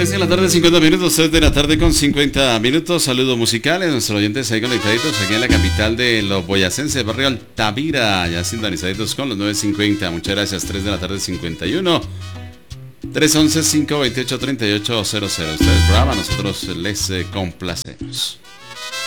3 de la tarde, 50 minutos, 3 de la tarde con 50 minutos. Saludos musicales, nuestros oyentes ahí conectaditos aquí en la capital de los boyacenses, barrio Altavira, ya sintonizaditos con los 950. Muchas gracias, 3 de la tarde, 51. 311-528-3800. Ustedes brava, nosotros les complacemos.